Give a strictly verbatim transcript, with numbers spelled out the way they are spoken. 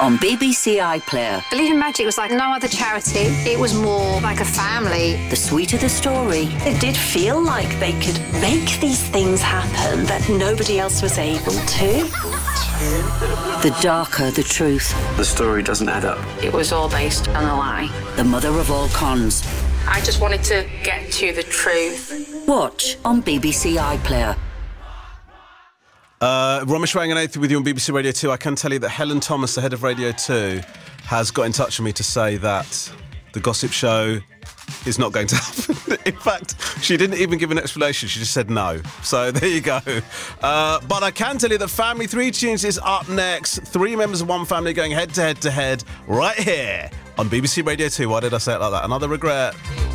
on B B C iPlayer. Believe in Magic was like no other charity. It was more like a family. The sweeter the story, It did feel like they could make these things happen that nobody else was able to. the darker the truth. The story doesn't add up. It was all based on a lie. The mother of all cons. I just wanted to get to the truth. Watch on B B C iPlayer. Uh, Ramesh Ranganathan with you on B B C Radio two. I can tell you that Helen Thomas, the head of Radio two, has got in touch with me to say that the gossip show is not going to happen. In fact, she didn't even give an explanation. She just said no. So there you go. Uh, but I can tell you that Family Three Tunes is up next. Three members of one family going head to head to head right here on B B C Radio two. Why did I say it like that? Another regret.